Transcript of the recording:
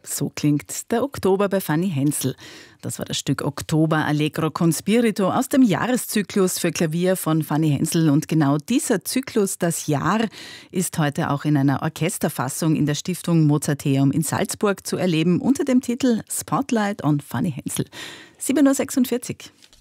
So klingt der Oktober bei Fanny Hensel. Das war das Stück Oktober Allegro con Spirito aus dem Jahreszyklus für Klavier von Fanny Hensel. Und genau dieser Zyklus, das Jahr, ist heute auch in einer Orchesterfassung in der Stiftung Mozarteum in Salzburg zu erleben unter dem Titel Spotlight on Fanny Hensel. 7:46 Uhr.